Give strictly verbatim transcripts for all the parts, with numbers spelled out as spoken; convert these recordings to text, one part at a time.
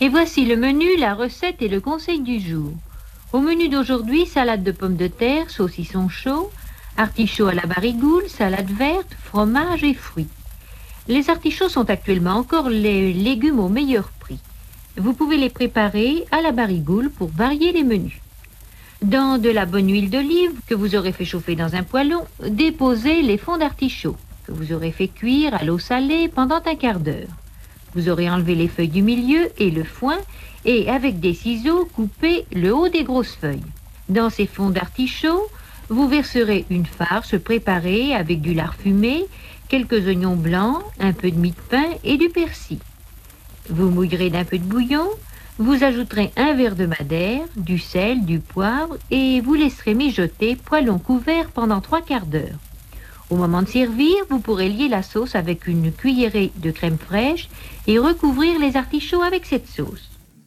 Et voici le menu, la recette et le conseil du jour. Au menu d'aujourd'hui, salade de pommes de terre, saucisson chaud, artichauts à la barigoule, salade verte, fromage et fruits. Les artichauts sont actuellement encore les légumes au meilleur prix. Vous pouvez les préparer à la barigoule pour varier les menus. Dans de la bonne huile d'olive que vous aurez fait chauffer dans un poêlon, déposez les fonds d'artichaut que vous aurez fait cuire à l'eau salée pendant un quart d'heure. Vous aurez enlevé les feuilles du milieu et le foin et avec des ciseaux coupez le haut des grosses feuilles. Dans ces fonds d'artichaut, vous verserez une farce préparée avec du lard fumé, quelques oignons blancs, un peu de mie de pain et du persil. Vous mouillerez d'un peu de bouillon, vous ajouterez un verre de madère, du sel, du poivre et vous laisserez mijoter poêlon couvert pendant trois quarts d'heure. Au moment de servir, vous pourrez lier la sauce avec une cuillerée de crème fraîche et recouvrir les artichauts avec cette sauce.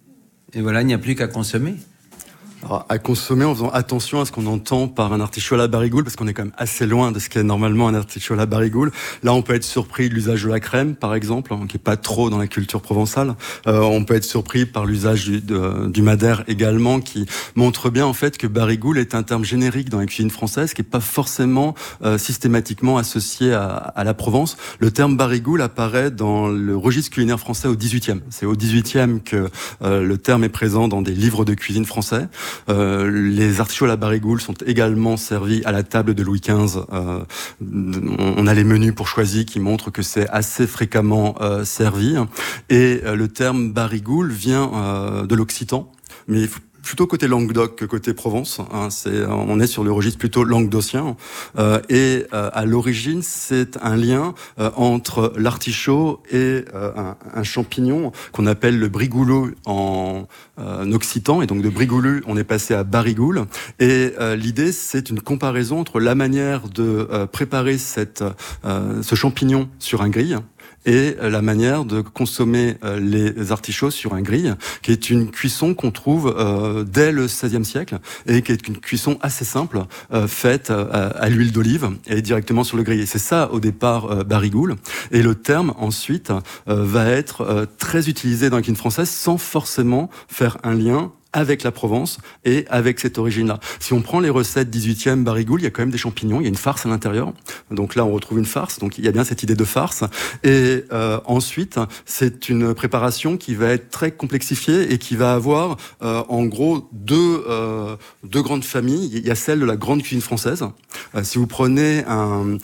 Et voilà, il n'y a plus qu'à consommer. Alors, à consommer en faisant attention à ce qu'on entend par un artichaut à la barigoule, parce qu'on est quand même assez loin de ce qu'est normalement un artichaut à la barigoule. Là, on peut être surpris de l'usage de la crème, par exemple, hein, qui est pas trop dans la culture provençale. Euh, on peut être surpris par l'usage du, de, du madère également, qui montre bien en fait que barigoule est un terme générique dans la cuisine française, qui est pas forcément euh, systématiquement associé à, à la Provence. Le terme barigoule apparaît dans le registre culinaire français au dix-huitième. C'est au dix-huitième que euh, le terme est présent dans des livres de cuisine français. Euh, les artichauts à la barigoule sont également servis à la table de Louis quinze. Euh, on a les menus pour choisir qui montrent que c'est assez fréquemment euh, servi. Et euh, le terme barigoule vient euh, de l'occitan, mais il faut plutôt côté Languedoc que côté Provence. Hein, c'est, on est sur le registre plutôt languedocien. Euh, et euh, à l'origine, c'est un lien euh, entre l'artichaut et euh, un, un champignon qu'on appelle le brigouleux en euh, occitan. Et donc de brigouleux, on est passé à barigoule. Et euh, l'idée, c'est une comparaison entre la manière de euh, préparer cette, euh, ce champignon sur un grill et la manière de consommer les artichauts sur un grill, qui est une cuisson qu'on trouve euh, dès le seizième siècle et qui est une cuisson assez simple, euh, faite euh, à l'huile d'olive et directement sur le grill. Et c'est ça au départ euh, barigoule. Et le terme ensuite euh, va être euh, très utilisé dans la cuisine française sans forcément faire un lien avec la Provence et avec cette origine-là. Si on prend les recettes dix-huitième barigoule, il y a quand même des champignons, il y a une farce à l'intérieur. Donc là, on retrouve une farce, donc il y a bien cette idée de farce. Et euh, ensuite, c'est une préparation qui va être très complexifiée et qui va avoir, euh, en gros, deux, euh, deux grandes familles. Il y a celle de la grande cuisine française. Euh, si vous prenez un...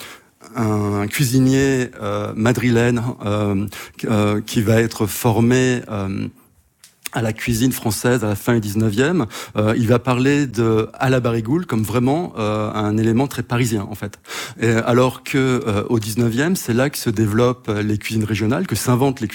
un cuisinier euh, madrilène euh, euh, qui va être formé... Euh, à la cuisine française à la fin du dix-neuvième, euh, il va parler de à la barigoule comme vraiment euh, un élément très parisien en fait. Et alors que euh, au dix-neuvième, c'est là que se développent les cuisines régionales, que s'inventent les